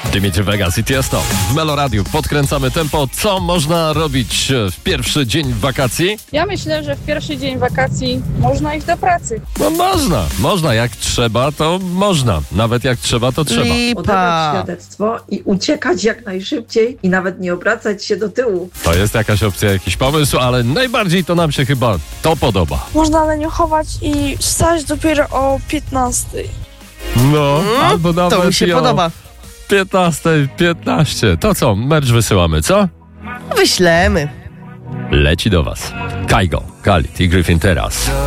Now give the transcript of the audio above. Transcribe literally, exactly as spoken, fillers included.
Dimitri Vegas i Tiesto w Meloradiu. Podkręcamy tempo. Co można robić w pierwszy dzień wakacji? Ja myślę, że w pierwszy dzień wakacji można iść do pracy. No można, można. Jak trzeba, to można. Nawet jak trzeba, to trzeba. Lipa. Odebrać świadectwo i uciekać jak najszybciej i nawet nie obracać się do tyłu. To jest jakaś opcja, jakiś pomysł, ale najbardziej to nam się chyba to podoba. Można leniochować i wstać dopiero o piętnastej. No, albo nawet To mi się i o podoba. piętnasta piętnaście. To co, merch wysyłamy, co? Wyślemy. Leci do was. Kaigo, Khalid i Griffin teraz.